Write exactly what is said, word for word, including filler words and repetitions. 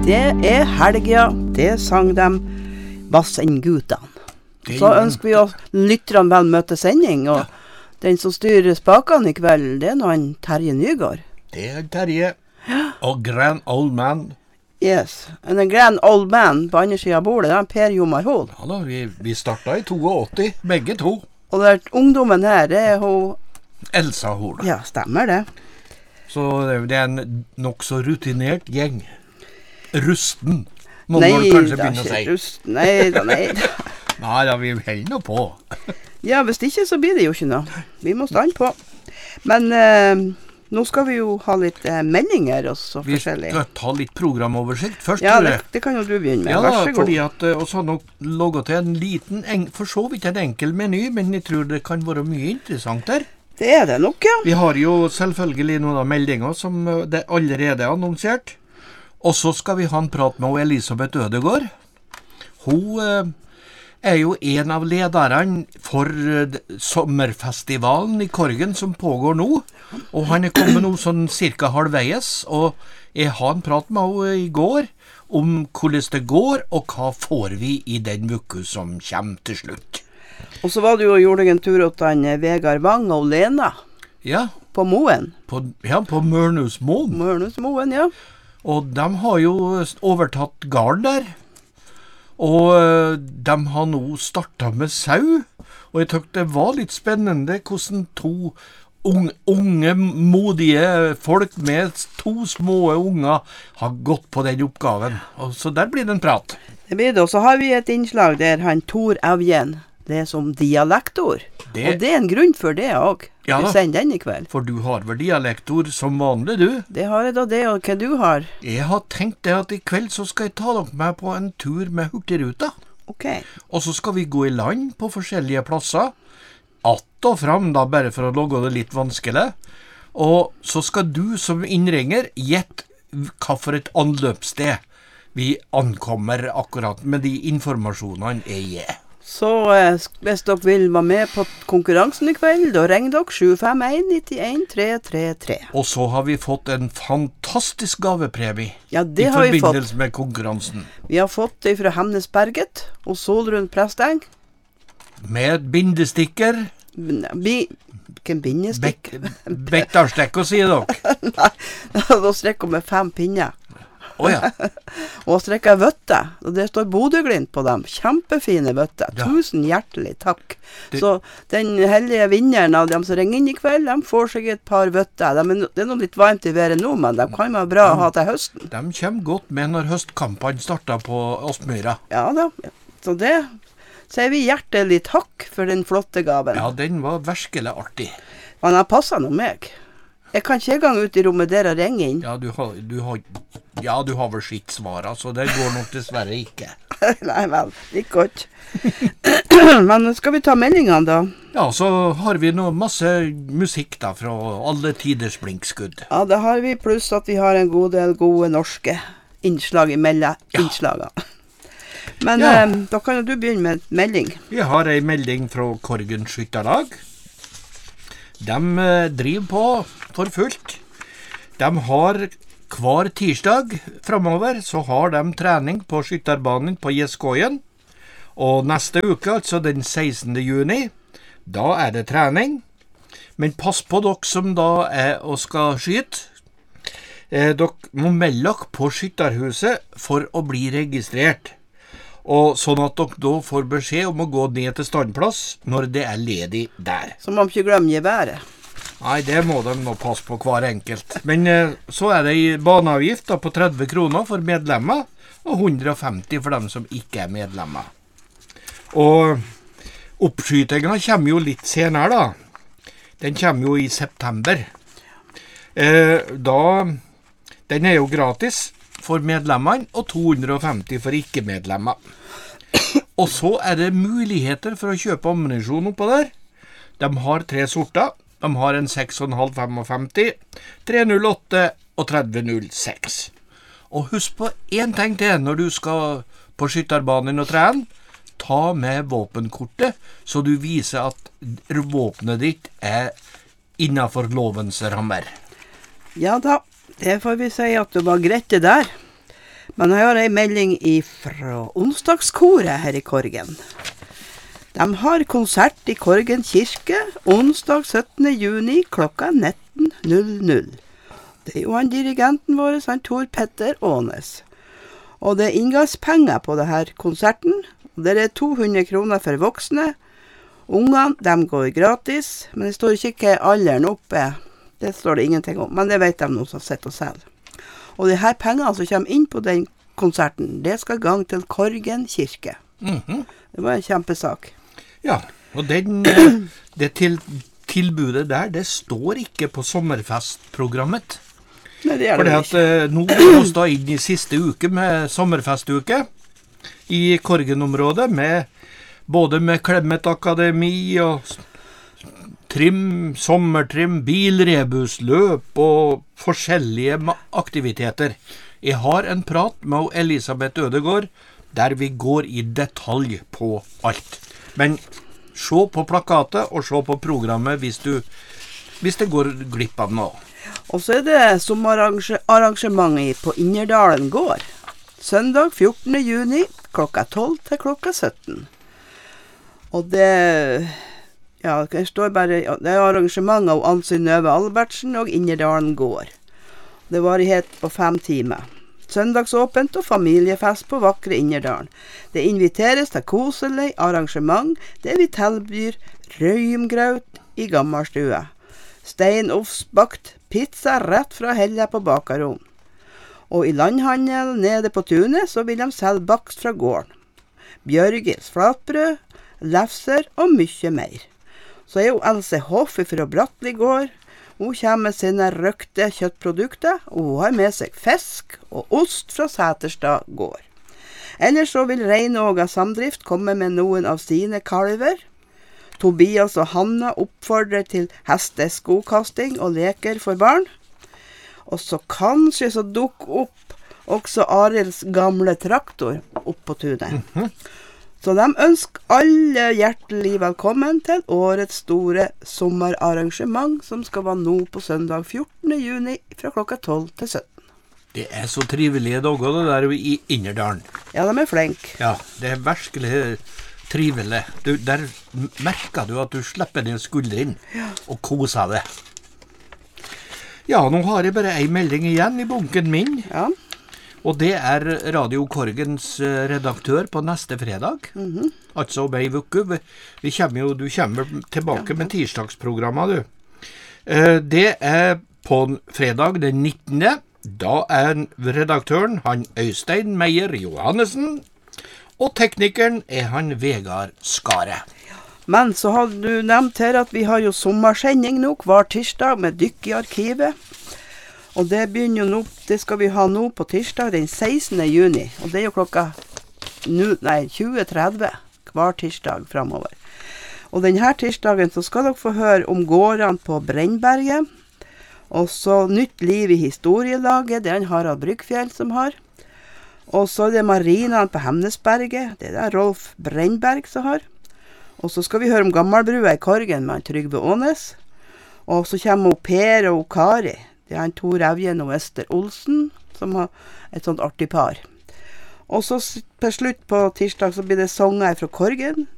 Det er helga, det sang de Vassendgutene. Så ønsker vi oss lytterne vel møte sending, og ja. Den som styrer spakene i kveld, det er nå en Terje Nygaard. Det er Terje, og Grand Old Man. Yes, en Grand Old Man på andre siden av bordet, det er Per Jomar Hol. Ja da, vi, vi startet i åttito, begge to. Og det er ungdommen her, det er hun... Elsa Hol. Ja, stemmer det. Så det er en nok så rutinert gjeng. Rusten, må nei, man kanskje begynne å si. Rusten, nei da, nei da. Nei da, vi holder nå på. Ja, hvis ikke så blir det jo ikke noe. Vi må stande på. Men eh, nå skal vi jo ha litt eh, meldinger og så forskjellig. Vi skal ta litt programoversikt først. Ja, det, det kan jo du begynne med. Ja, vær så god. Fordi at uh, oss har nok logget til en liten, en, for så vidt en enkel meny, men jeg tror det kan være mye interessant der. Det er det nok, ja. Vi har jo selvfølgelig noen av meldinger som uh, det allerede er annonsert. Og så skal vi ha en prat med Elisabeth Ødegård. Hun uh, er jo en av lederne for uh, sommerfestivalen i Korgen som pågår nå. Og han er kommet nå sånn cirka halvveis, og jeg har en prat med henne i går om hvordan det går, og hva får vi i den uka som kommer til slutt. Og så var det jo, gjorde jeg en tur til han Vegard Wang og Lena. Ja. På Moen. På, ja, på Mørnhusmoen. Mørnhusmoen, ja. Og de har jo overtatt garden der. Og de har nå startet med sau. Og jeg tykte det var litt spennende hvordan to unge, unge, modige folk med to små unger har gått på den oppgaven. Og så der blir det en prat. Det blir det. Og så har vi et innslag der han Tor Evjen, det er som dialektor. Det... Og det er en grunn for det også. Ja, vi sender den i kveld. For du har vel dialektor som vanlig, du? Det har jeg da, det, og hva du har? Jeg har tenkt det at i kveld så skal jeg ta dere med på en tur med Hurtigruta. Ok. Og så skal vi gå i land på forskjellige plasser. Att og fram da, bare for å logge det litt vanskelig. Og så skal du som innringer gjette hva for et anløpssted vi ankommer akkurat med de informasjonene jeg gir. Så eh, hvis dere vil være med på konkurransen i kveld, da ringer dere sju fem en ni en tre tre tre. Og så har vi fått en fantastisk gavepremie ja, det i har vi forbindelse fått. med konkurransen. Vi har fått det fra Hemnesberget og Solrund Presteng. Med bindestikker. Bi... Hvilken bindestikk? Bektarstekk å si dere. Nei, da strekker vi med fem pinner. Oh, ja. Og strekker vøtter, og det står Bodø-Glimt på dem. Kjempefine vøtter. Ja. Tusen hjertelig takk. Det... Så den heldige vinneren av dem som ringer inn i kveld, de får seg et par vøtter. De er, det er noe litt varmt i været nå, men de kan være bra de, å ha til høsten. De kommer godt med når høstkampene starter på Åstmyra. Ja da, så det sier vi hjertelig takk for den flotte gaven. Ja, den var virkelig artig. Han har passet noe meg. Jeg kan ikke engang ut i rommet der og ringe inn. Ja, du har, du har, ja, du har vel skitt svar, så det går nok dessverre ikke. Nei vel, ikke godt. Men skal vi ta meldingene da? Ja, så har vi nå masse musikk da, fra alle tiders blinkskudd. Ja, det har vi, pluss at vi har en god del gode norske innslag i mella innslagene. Ja. Men ja. eh, da kan jo du begynne med melding. Vi har en melding fra Korgen Skytterlag. De eh, driver på for fullt. De har hver tirsdag fremover, så har de trening på skytterbanen på Gjeskåjen. Og neste uke, altså den sekstende juni, da er det trening. Men pass på dere som da er og skal skyte. Eh, dere må melde dere på skytterhuset for å bli registrert. Og sånn at dere da får beskjed om å gå ned til standplass når det er ledig der. Så må de ikke glemme geværet. Nei, det må de nå passe på hver enkelt. Men eh, så er det baneavgift da, på tretti kroner for medlemmer, og hundre og femti for dem som ikke er medlemmer. Og oppskytingen kommer jo litt senere da. Den kommer jo i september. Eh, da, den er jo gratis for medlemmene, og to hundre og femti for ikke-medlemmer. Og så er det muligheter for å kjøpe ammunisjon oppå der. De har tre sorter. De har en seks komma fem femfem, tre null åtte og tretti null seks. Og husk på en ting til når du skal på skytterbanen og trene. Ta med våpenkortet, så du viser at våpenet ditt er innenfor lovens rammer. Ja da, det får vi si at det var greit det der. Men jeg har en melding fra onsdagskoret her i Korgen. De har konsert i Korgen kirke onsdag syttende juni klokka nitten null null. Det er jo han dirigenten vår, han Tor Petter Ånes. Og det er inngangspenger på denne konserten. Det er to hundre kroner for voksne. Ungene, de går gratis, men det står ikke hva alderen oppe. Det står det ingenting om, men det vet de noe som sitter og selger. Og de her pengene som kommer inn på den konserten, det skal gang til Korgen kirke. Mhm. Det var en kjempesak. Ja, og den, det til, tilbudet der, det står ikke på sommerfestprogrammet. Nei, det er Fordi det at ikke. eh, nå er vi da inn i siste uke med sommerfestuke i Korgen-området, med, både med Klemmet Akademi og s- trim, sommertrim, bilrebusløp og forskjellige ma- aktiviteter. Jeg har en prat med Elisabeth Ødegård, der vi går i detalj på alt. Men se på plakatet og se på programmet hvis, du, hvis det går glipp av noe. Og så er det sommerarrangement på Innerdalen gård. Søndag fjortende juni klokka tolv til klokka sytten. Og det, ja, det står bare, ja, det er arrangement av Ann Synnøve Albertsen og Innerdalen gård. Det varighet på fem timer. Søndagsåpent og familiefest på vakre Innerdalen. Det inviteres til koselig arrangement, det vi tilbyr røymgraut i gammelstue. Steinovsbakt pizza rett fra hella på bakaron. Og i landhandel nede på tunet så vil de selge bakst fra gården. Bjørgis flatbrød, lefser og mye mer. Så er jo Else Hoff fra Brattli gård. Hun kommer med sine røkte kjøttprodukter, og hun har med seg fisk og ost fra Sæterstad gård. Ellers så vil Reinåga Samdrift komme med noen av sine kalver. Tobias og Hanna oppfordrer til hesteskokasting og leker for barn. Og så kanskje så dukker opp også Arilds gamle traktor opp på tunet. Mhm. Så de ønsker alle hjertelig velkommen til årets store sommerarrangement, som skal være nå på søndag fjortende juni fra klokka tolv til sytten. Det er så trivelige dager det der i Innerdalen. Ja, de er flinke. Ja, det er virkelig trivelig. Du, der merker du at du slipper ned skulderen og koser deg. Ja, nå har jeg bare en melding igjen i bunken min. Ja. Og det er Radio Korgens eh, redaktør på neste fredag. Mhm. Altså om ei uke. Vi, vi kommer jo, du kommer tilbake med tirsdagsprogrammet, du. Eh, det er på fredag den nittende. Da er redaktøren han Øystein Meyer Johannessen, og teknikeren er han Vegard Skare. Men så har du nevnt her at vi har jo sommersending nå hver tirsdag med dykk i arkivet. Og det begynner jo nå, det skal vi ha nå på tirsdag den sekstende juni. Og det er jo klokka nu, nei, tjue tretti hver tirsdag fremover. Og denne tirsdagen så skal dere få høre om gårdene på Brennberget. Og så Nytt liv i historielaget, det er en Harald Bryggfjell som har. Og så er det Marinaen på Hemnesberget, det er Rolf Brennberg som har. Og så skal vi høre om Gammelbrua i Korgen med en Trygve Ånes. Og så kommer hun Per og Kari. Det er en Tor Evjen og Ester Olsen, som har et sånt artig par. Og så s- på slutt på tirsdag så blir det sanger fra Korgen.